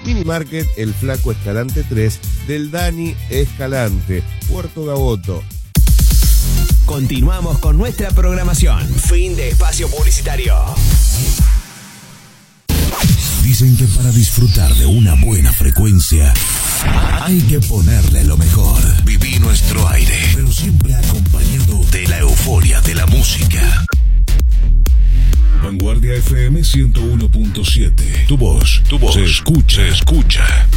Mini Market El Flaco Escalante 3 del Dani Escalante, Puerto Gaboto. Continuamos con nuestra programación. Fin de espacio publicitario. Dicen que para disfrutar de una buena frecuencia hay que ponerle lo mejor. Viví nuestro aire, pero siempre acompañado de la euforia de la música. Vanguardia FM 101.7. Tu voz se escucha.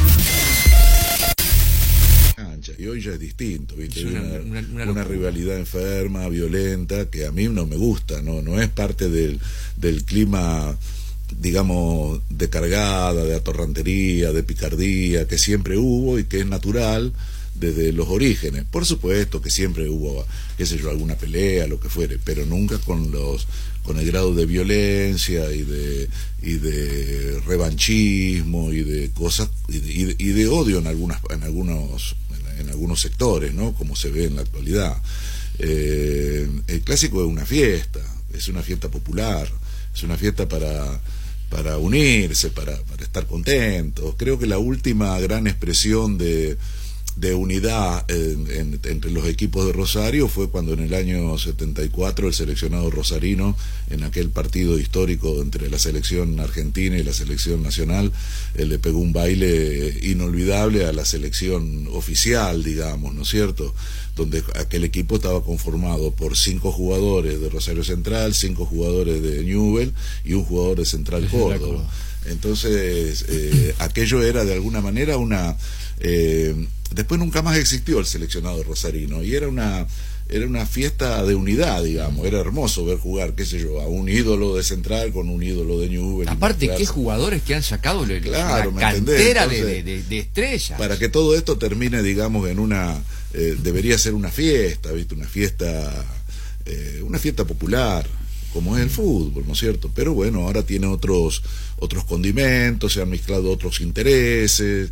Y hoy ya es distinto, ¿viste? Una rivalidad enferma, violenta, que a mí no me gusta, no es parte del clima, digamos, de cargada, de atorrantería, de picardía, que siempre hubo y que es natural desde los orígenes. Por supuesto que siempre hubo, qué sé yo, alguna pelea, lo que fuere, pero nunca con el grado de violencia y de revanchismo y de cosas y de odio en algunos sectores, ¿no? Como se ve en la actualidad. El clásico es una fiesta popular, es una fiesta para unirse, para estar contentos. Creo que la última gran expresión de unidad entre los equipos de Rosario fue cuando en el año 74 el seleccionado rosarino, en aquel partido histórico entre la selección argentina y la selección nacional, le pegó un baile inolvidable a la selección oficial, digamos, ¿no es cierto?, donde aquel equipo estaba conformado por 5 jugadores de Rosario Central, 5 jugadores de Newell y un jugador de Central Córdoba. Entonces aquello era de alguna manera después nunca más existió el seleccionado rosarino y era una fiesta de unidad, digamos. Era hermoso ver jugar, qué sé yo, a un ídolo de Central con un ídolo de Newell. Aparte, qué jugadores que han sacado la cantera de estrellas. Para que todo esto termine, digamos, en debería ser una fiesta, ¿viste? Una fiesta popular, como es el fútbol, ¿no es cierto? Pero bueno, ahora tiene otros condimentos, se han mezclado otros intereses,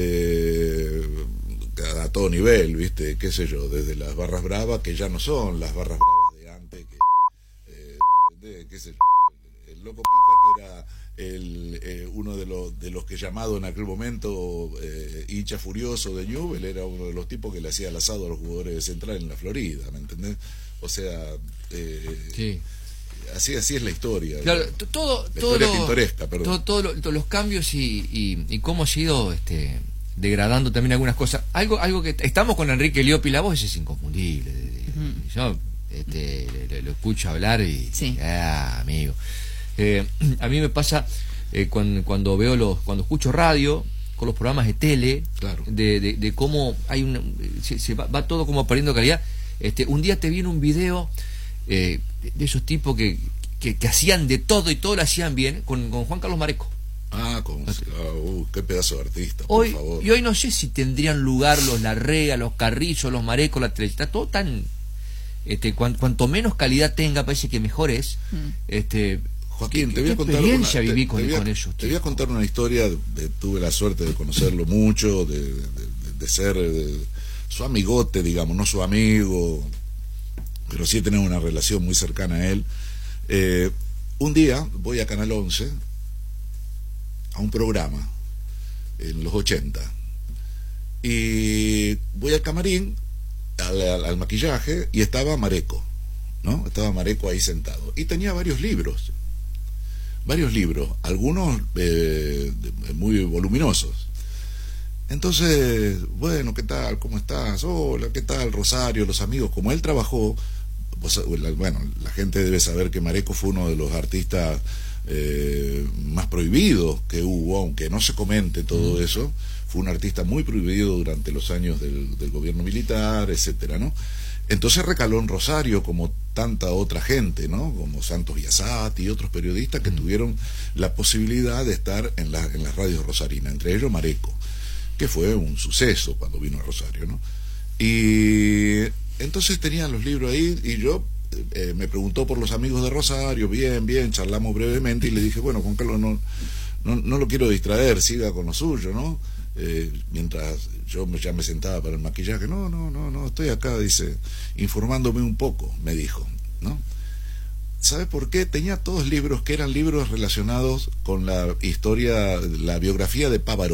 a todo nivel, ¿viste? Qué sé yo, desde las barras bravas, que ya no son las barras bravas de antes, ¿entendés? Qué sé yo, el Loco Pica, que era uno de los que llamado en aquel momento hincha furioso de Newell, era uno de los tipos que le hacía el asado a los jugadores de Central en la Florida, ¿me entendés? O sea, sí. Así es la historia. Claro, historia pintoresca, perdón. Todos los cambios y cómo se ha ido degradando también algunas cosas. Algo que estamos con Enrique Liopi, la voz es inconfundible. Yo lo escucho hablar y sí. Amigo. A mí me pasa cuando escucho radio, con los programas de tele, claro, de cómo hay se va todo como perdiendo calidad. Un día te viene un video de esos tipos que hacían de todo y todo lo hacían bien con Juan Carlos Mareco. Qué pedazo de artista, por favor. Y hoy no sé si tendrían lugar los Larrea, los Carrillo, los Mareco, la Televisión. Está todo tan cuanto menos calidad tenga, parece que mejor es. Joaquín, te voy a contar te voy a contar una historia. Tuve la suerte de conocerlo mucho, de ser su amigote, digamos, no su amigo, pero sí tener una relación muy cercana a él. Un día voy a Canal 11 a un programa en los 80 y voy al camarín, al maquillaje, y estaba Mareco, ¿no? Estaba Mareco ahí sentado y tenía varios libros, algunos muy voluminosos. Entonces, bueno, ¿qué tal? ¿Cómo estás? Hola, ¿qué tal? Rosario, los amigos. Como él trabajó, bueno, la gente debe saber que Mareco fue uno de los artistas más prohibidos que hubo, aunque no se comente todo eso. Fue un artista muy prohibido durante los años del gobierno militar, etcétera, ¿no? Entonces recaló en Rosario, como tanta otra gente, ¿no? Como Santos Biasati y otros periodistas que tuvieron la posibilidad de estar en las radios rosarinas, entre ellos Mareco, que fue un suceso cuando vino a Rosario, ¿no? Y entonces tenían los libros ahí y yo me preguntó por los amigos de Rosario, bien, charlamos brevemente y le dije, bueno, Juan Carlos, no lo quiero distraer, siga con lo suyo, ¿no? Mientras yo ya me sentaba para el maquillaje, no, estoy acá, dice, informándome un poco, me dijo, ¿no? ¿Sabe por qué? Tenía todos libros que eran libros relacionados con la historia, la biografía de Pavarotti.